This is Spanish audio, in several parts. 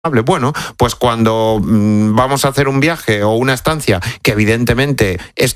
Bueno, pues cuando vamos a hacer un viaje o una estancia, que evidentemente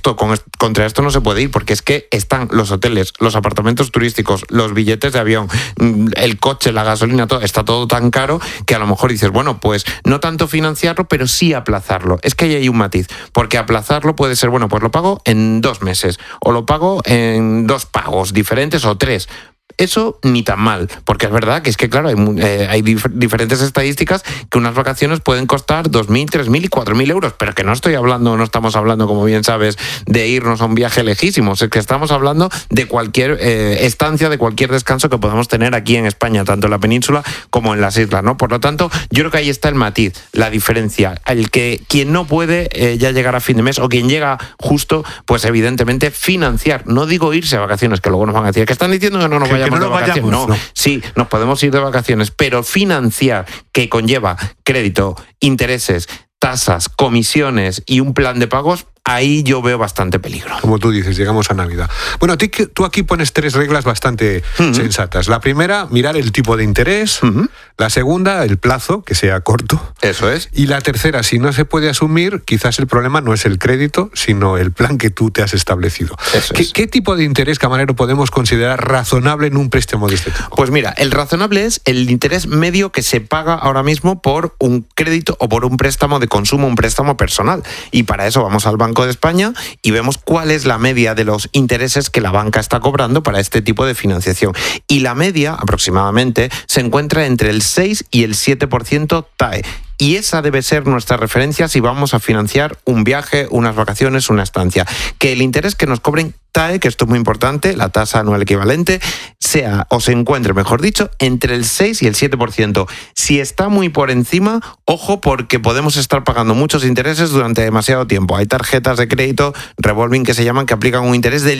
contra esto no se puede ir, porque es que están los hoteles, los apartamentos turísticos, los billetes de avión, el coche, la gasolina, todo, está todo tan caro que a lo mejor dices, bueno, pues no tanto financiarlo, pero sí aplazarlo. Es que ahí hay un matiz, porque aplazarlo puede ser, bueno, pues lo pago en 2 meses, o lo pago en 2 pagos diferentes o 3. Eso ni tan mal, porque es verdad que claro, hay diferentes estadísticas que unas vacaciones pueden costar 2.000, 3.000 y 4.000 euros, pero que no estamos hablando, como bien sabes, de irnos a un viaje lejísimo, es que estamos hablando de cualquier estancia, de cualquier descanso que podamos tener aquí en España, tanto en la península como en las islas, ¿no? Por lo tanto, yo creo que ahí está el matiz, la diferencia, quien no puede ya llegar a fin de mes o quien llega justo, pues evidentemente financiar, no digo irse a vacaciones, que luego nos van a decir que están diciendo que no nos vayamos de vacaciones. No, sí, nos podemos ir de vacaciones, pero financiar, que conlleva crédito, intereses, tasas, comisiones y un plan de pagos, ahí yo veo bastante peligro. Como tú dices, llegamos a Navidad. Bueno, tú aquí pones 3 reglas bastante sensatas. La primera, mirar el tipo de interés. La segunda, el plazo, que sea corto. Eso es. Y la tercera, si no se puede asumir, quizás el problema no es el crédito, sino el plan que tú te has establecido. ¿Qué tipo de interés, camarero, podemos considerar razonable en un préstamo de este tipo? Pues mira, el razonable es el interés medio que se paga ahora mismo por un crédito o por un préstamo de consumo, un préstamo personal. Y para eso vamos al Banco de España y vemos cuál es la media de los intereses que la banca está cobrando para este tipo de financiación. Y la media, aproximadamente, se encuentra entre el 6 y el 7% TAE. Y esa debe ser nuestra referencia si vamos a financiar un viaje, unas vacaciones, una estancia. Que el interés que nos cobren TAE, que esto es muy importante, la tasa anual equivalente, sea o se encuentre, mejor dicho, entre el 6 y el 7%. Si está muy por encima, ojo, porque podemos estar pagando muchos intereses durante demasiado tiempo. Hay tarjetas de crédito revolving que se llaman, que aplican un interés del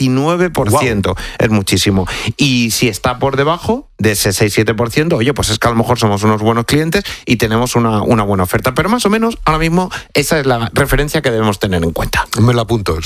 19%. Wow. Es muchísimo. Y si está por debajo de ese 6-7%, oye, pues es que a lo mejor somos unos buenos clientes y tenemos una buena oferta. Pero más o menos, ahora mismo, esa es la referencia que debemos tener en cuenta. Me lo apunto,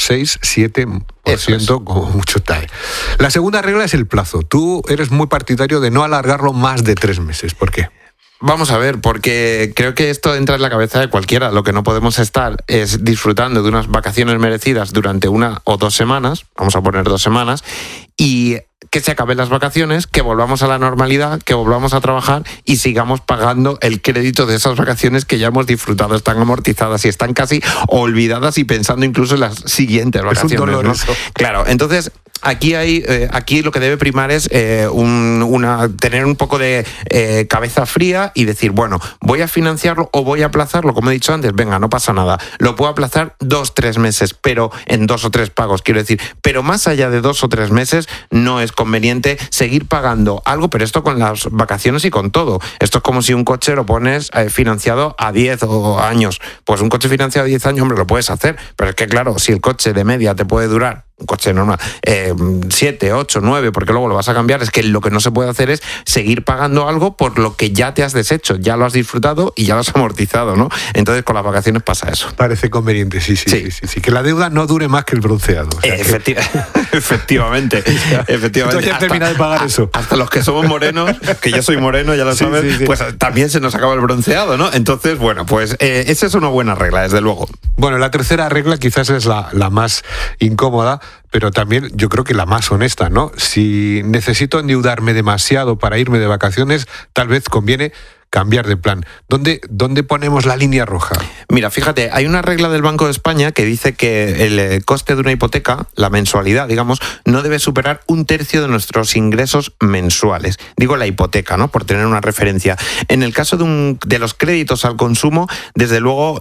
6-7% como mucho TAE. La segunda regla es el plazo. Tú eres muy partidario de no alargarlo más de 3 meses. ¿Por qué? Vamos a ver, porque creo que esto entra en la cabeza de cualquiera. Lo que no podemos estar es disfrutando de unas vacaciones merecidas durante 1 o 2 semanas, vamos a poner 2 semanas, y que se acaben las vacaciones, que volvamos a la normalidad, que volvamos a trabajar y sigamos pagando el crédito de esas vacaciones que ya hemos disfrutado. Están amortizadas y están casi olvidadas y pensando incluso en las siguientes vacaciones. Es un dolor, ¿no? eso. Claro, entonces aquí lo que debe primar es tener un poco de cabeza fría y decir, bueno, voy a financiarlo o voy a aplazarlo, como he dicho antes, venga, no pasa nada. Lo puedo aplazar 2-3 meses, pero en 2 o 3 pagos, quiero decir. Pero más allá de 2 o 3 meses, no es conveniente seguir pagando algo, pero esto con las vacaciones y con todo. Esto es como si un coche lo pones financiado a 10 años. Pues un coche financiado a 10 años, hombre, lo puedes hacer, pero es que claro, si el coche de media te puede durar, un coche normal, 7, 8, 9, porque luego lo vas a cambiar, es que lo que no se puede hacer es seguir pagando algo por lo que ya te has deshecho, ya lo has disfrutado y ya lo has amortizado, ¿no? Entonces con las vacaciones pasa eso. Parece conveniente, sí. Que la deuda no dure más que el bronceado. O sea, efectivamente. Entonces ya termina de pagar eso. Hasta los que somos morenos, que yo soy moreno, ya lo sabes, sí. Pues también se nos acaba el bronceado, ¿no? Entonces, bueno, pues esa es una buena regla, desde luego. Bueno, la tercera regla quizás es la más incómoda, pero también yo creo que la más honesta, ¿no? Si necesito endeudarme demasiado para irme de vacaciones, tal vez conviene cambiar de plan. ¿Dónde ponemos la línea roja? Mira, fíjate, hay una regla del Banco de España que dice que el coste de una hipoteca, la mensualidad, digamos, no debe superar 1/3 de nuestros ingresos mensuales. Digo la hipoteca, ¿no? Por tener una referencia. En el caso de los créditos al consumo, desde luego,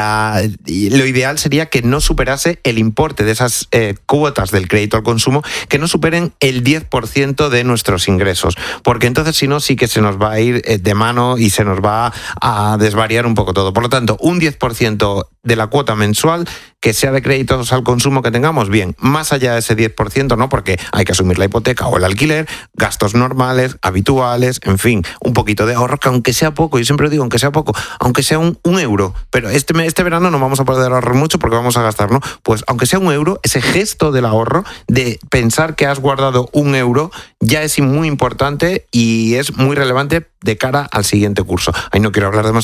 lo ideal sería que no superase el importe de esas cuotas del crédito al consumo, que no superen el 10% de nuestros ingresos. Porque entonces, si no, sí que se nos va a ir de mano y se nos va a desvariar un poco todo. Por lo tanto, un 10% de la cuota mensual, que sea de créditos al consumo que tengamos, bien, más allá de ese 10%, ¿no? Porque hay que asumir la hipoteca o el alquiler, gastos normales, habituales, en fin, un poquito de ahorro, que aunque sea poco, yo siempre digo, aunque sea poco, aunque sea un euro, pero este verano no vamos a poder ahorrar mucho porque vamos a gastar, ¿no? Pues aunque sea un euro, ese gesto del ahorro, de pensar que has guardado un euro, ya es muy importante y es muy relevante de cara al siguiente curso. Ahí no quiero hablar demasiado